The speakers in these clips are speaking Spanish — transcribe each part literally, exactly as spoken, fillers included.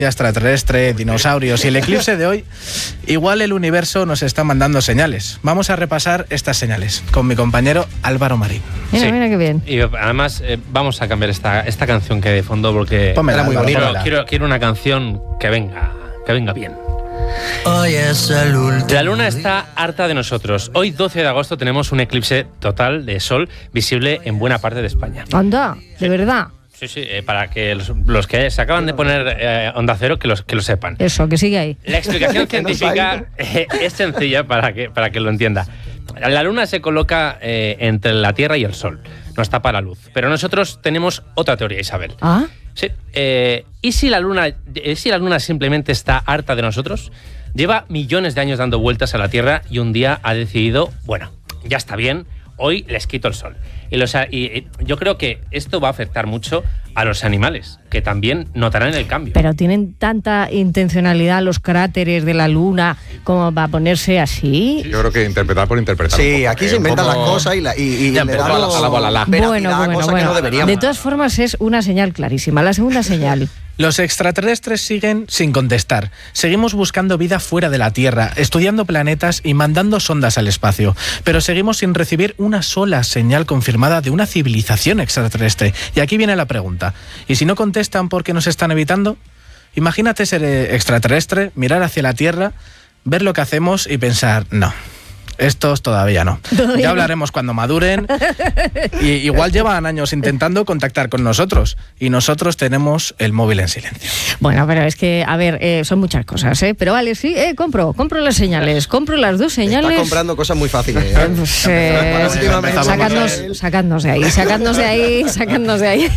vida extraterrestre, dinosaurios y el eclipse de hoy, igual el universo nos está mandando señales. Vamos a repasar estas señales con mi compañero Álvaro Marín. Mira, sí. mira qué bien. Y además eh, vamos a cambiar esta, esta canción que hay de fondo porque Pómela, muy Álvaro, bonita. Quiero, quiero una canción que venga, que venga bien. Hoy es el último. La luna está harta de nosotros. Hoy, doce de agosto, tenemos un eclipse total de sol visible en buena parte de España. Anda, de verdad. Sí, sí, eh, para que los, los que se acaban de poner eh, Onda Cero, que, los, que lo sepan. Eso, que sigue ahí. La explicación científica eh, es sencilla para que, para que lo entienda. La luna se coloca eh, entre la Tierra y el Sol. Nos tapa la luz. Pero nosotros tenemos otra teoría, Isabel. ¿Ah? Sí. Eh, ¿Y si la luna, eh, si la luna simplemente está harta de nosotros? Lleva millones de años dando vueltas a la Tierra y un día ha decidido, bueno, ya está bien, hoy les quito el sol. Y, los, y, y yo creo que esto va a afectar mucho a los animales, que también notarán el cambio. Pero tienen tanta intencionalidad los cráteres de la luna como para ponerse así. Yo creo que interpretar por interpretar. Sí, aquí se inventan las cosas y, la, y, y Ya le empezó damos a la bola, la. veracidad Bueno, a bueno, cosas bueno. que no deberíamos. De todas formas es una señal clarísima. La segunda señal. Los extraterrestres siguen sin contestar. Seguimos buscando vida fuera de la Tierra, estudiando planetas y mandando sondas al espacio. Pero seguimos sin recibir una sola señal confirmada de una civilización extraterrestre. Y aquí viene la pregunta. ¿Y si no contestan porque nos están evitando? Imagínate ser extraterrestre, mirar hacia la Tierra, ver lo que hacemos y pensar, no. Estos todavía no. Todavía ya no. hablaremos cuando maduren. Y igual llevan años intentando contactar con nosotros. Y nosotros tenemos el móvil en silencio. Bueno, pero es que, a ver, eh, son muchas cosas, ¿eh? Pero vale, sí, eh, compro, compro las señales, compro las dos señales. Está comprando cosas muy fáciles. Eh, pues, eh, Últimamente. sacadnos, sacadnos de ahí, sacadnos de ahí, sacadnos de ahí.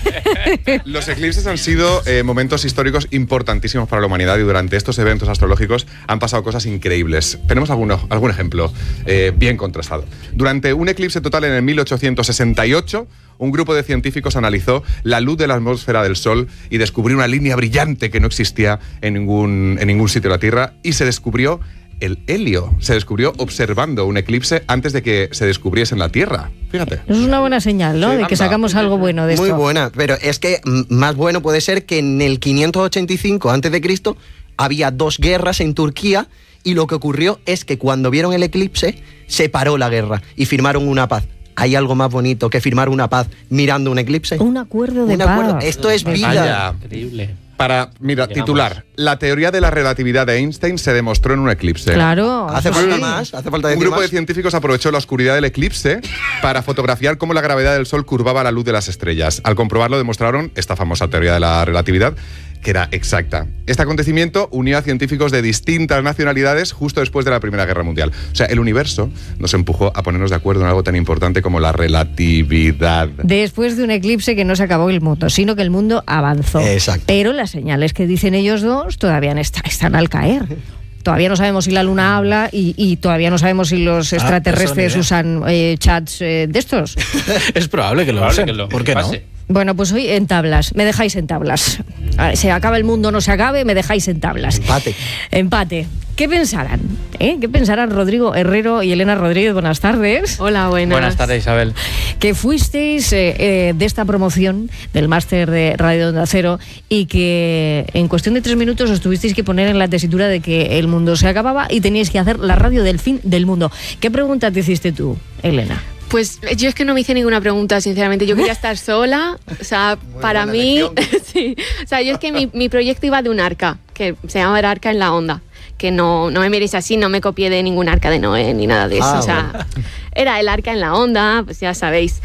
Los eclipses han sido eh, momentos históricos importantísimos para la humanidad y durante estos eventos astrológicos han pasado cosas increíbles. Tenemos alguno, algún ejemplo eh, bien contrastado. Durante un eclipse total en el mil ochocientos sesenta y ocho, un grupo de científicos analizó la luz de la atmósfera del Sol y descubrió una línea brillante que no existía en ningún, en ningún sitio de la Tierra y se descubrió el helio. Se descubrió observando un eclipse antes de que se descubriese en la Tierra. Fíjate. Es una buena señal, ¿no? Sí, de que anda. sacamos algo bueno de esto. Muy buena, pero es que m- más bueno puede ser que en el quinientos ochenta y cinco antes de Cristo había dos guerras en Turquía y lo que ocurrió es que cuando vieron el eclipse se paró la guerra y firmaron una paz. ¿Hay algo más bonito que firmar una paz mirando un eclipse? Un acuerdo de Un paz. acuerdo. Esto es vida. Vaya. Increíble. Para, mira, Llegamos. titular. La teoría de la relatividad de Einstein se demostró en un eclipse. Claro. ¿Hace eso falta sí. más? ¿Hace falta Un decir grupo de más? científicos aprovechó la oscuridad del eclipse para fotografiar cómo la gravedad del Sol curvaba la luz de las estrellas. Al comprobarlo demostraron esta famosa teoría de la relatividad, que era exacta. Este acontecimiento unió a científicos de distintas nacionalidades justo después de la Primera Guerra Mundial. O sea, el universo nos empujó a ponernos de acuerdo en algo tan importante como la relatividad. Después de un eclipse que no se acabó el mundo, sino que el mundo avanzó. Exacto. Pero las señales que dicen ellos dos todavía no está- están al caer. Todavía no sabemos si la luna habla y, y todavía no sabemos si los extraterrestres eso ni usan eh, chats eh, de estos. Es probable que lo Probable usen. que lo ¿Por qué no? pase. Bueno, pues hoy en tablas. Me dejáis en tablas. A ver, se acaba el mundo, no se acabe, me dejáis en tablas. Empate. Empate. ¿Qué pensarán? ¿Eh? ¿Qué pensarán Rodrigo Herrero y Elena Rodríguez? Buenas tardes. Hola, buenas. Buenas tardes, Isabel. Que fuisteis eh, eh, de esta promoción del máster de Radio Onda Cero y que en cuestión de tres minutos os tuvisteis que poner en la tesitura de que el mundo se acababa y teníais que hacer la radio del fin del mundo. ¿Qué pregunta te hiciste tú, Elena? Pues yo es que no me hice ninguna pregunta, sinceramente. Yo quería estar sola. O sea, Muy para buena mí. elección. Sí. O sea, yo es que mi, mi proyecto iba de un arca, que se llama el Arca en la Onda. Que no, no me miréis así, no me copié de ningún arca de Noé ni nada de eso. Ah, o sea, bueno. era el Arca en la Onda, pues ya sabéis.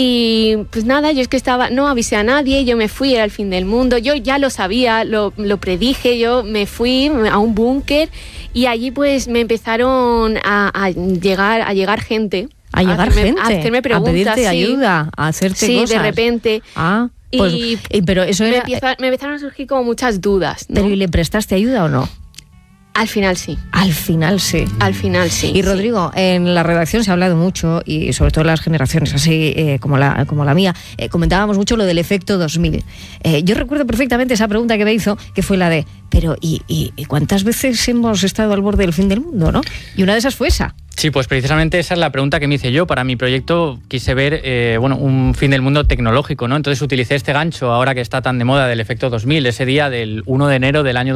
Y pues nada, yo es que estaba, no avisé a nadie, yo me fui, era el fin del mundo. Yo ya lo sabía, lo, lo predije, yo me fui a un búnker y allí pues me empezaron a, a llegar, a llegar gente. A llegar hacerme, gente, a hacerme preguntas, a pedirte sí. ayuda, a hacerte Sí, cosas. de repente. Ah, pues, Y y- pero eso me, era... empieza- me empezaron a surgir como muchas dudas, ¿no? ¿Pero y le prestaste ayuda o no? Al final sí, Al final sí. al final sí. Y sí. Rodrigo, en la redacción se ha hablado mucho, y sobre todo en las generaciones así eh, como, la, como la mía, eh, comentábamos mucho lo del efecto dos mil. Eh, yo recuerdo perfectamente esa pregunta que me hizo, que fue la de, pero ¿y, y, y cuántas veces hemos estado al borde del fin del mundo, no? Y una de esas fue esa. Sí, pues precisamente esa es la pregunta que me hice yo. Para mi proyecto quise ver eh, bueno, un fin del mundo tecnológico, ¿no? Entonces utilicé este gancho ahora que está tan de moda del efecto dos mil, ese día del uno de enero del año